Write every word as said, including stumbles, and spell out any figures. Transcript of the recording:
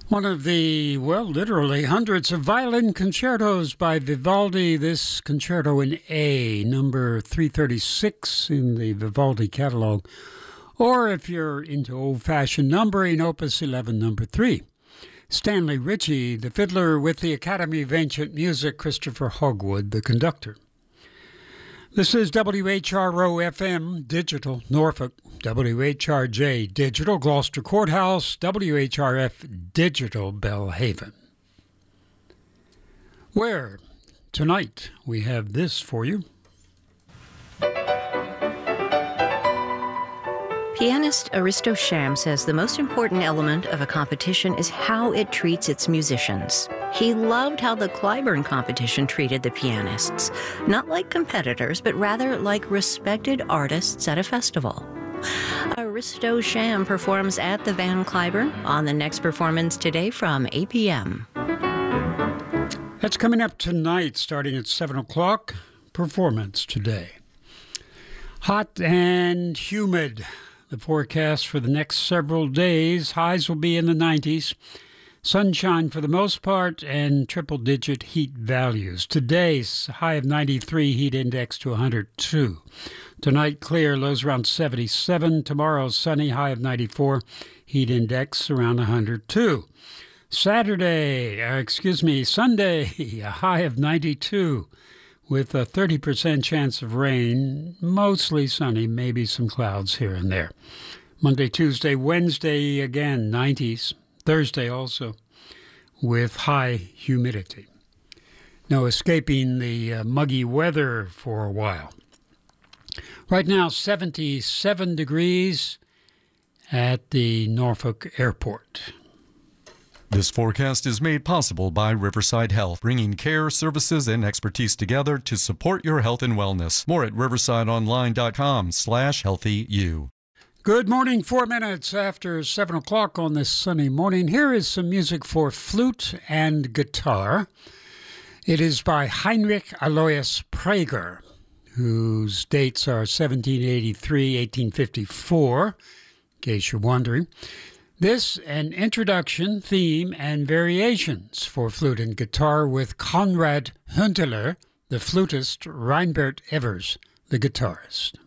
One of the, well, literally hundreds of violin concertos by Vivaldi. This concerto in A, number three thirty-six in the Vivaldi catalog. Or if you're into old-fashioned numbering, Opus eleven, number three. Stanley Ritchie, the fiddler with the Academy of Ancient Music, Christopher Hogwood, the conductor. This is W H R O F M Digital Norfolk, W H R J Digital Gloucester Courthouse, W H R F Digital Belhaven. Where tonight we have this for you. Pianist Aristo Sham says the most important element of a competition is how it treats its musicians. He loved how the Clyburn competition treated the pianists, not like competitors, but rather like respected artists at a festival. Aristo Sham performs at the Van Cliburn on the next performance today from eight p.m. That's coming up tonight, starting at seven o'clock. Performance today. Hot and humid. The forecast for the next several days, highs will be in the nineties. Sunshine for the most part and triple-digit heat values. Today's high of ninety-three, heat index to one hundred two. Tonight, clear, lows around seventy-seven. Tomorrow, sunny, high of ninety-four, heat index around one hundred two. Saturday, uh, excuse me, Sunday, a high of ninety-two. With a thirty percent chance of rain, mostly sunny, maybe some clouds here and there. Monday, Tuesday, Wednesday, again, nineties. Thursday also, with high humidity. No escaping the uh, muggy weather for a while. Right now, seventy-seven degrees at the Norfolk Airport. This forecast is made possible by Riverside Health, bringing care, services, and expertise together to support your health and wellness. More at riversideonline.com slash healthyu. Good morning, four minutes after seven o'clock on this sunny morning. Here is some music for flute and guitar. It is by Heinrich Alois Praeger, whose dates are seventeen eighty-three, eighteen fifty-four, in case you're wondering. This, an introduction, theme, and variations for flute and guitar with Konrad Hunteler, the flutist, Reinbert Evers, the guitarist.